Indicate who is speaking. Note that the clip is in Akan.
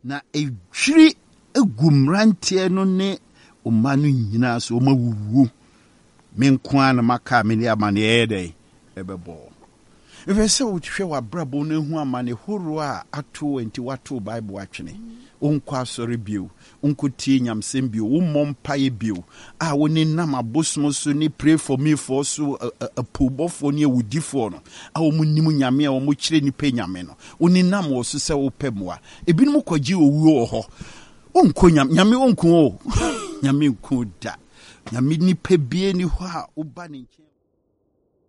Speaker 1: na edwiri egumrantie no ne omanu nyina so omawuwu menkwa na maka me ne amane ede ebebo efese wothwe wabrabo no hu amane horo a ato enti wato bible atwene onkwa asori bio onkotie nyamsem bio womompaye bio a woni nam abosom so ni pray for me for so apobofo ne awudifo no a wo munim nyame a wo kire ni pe nyame no woni nam wo so se wo pemwa ebinum kwaji owuo ho onko nyame onko o nyame nko da nyame ni pe bie ni ho a oba ne nche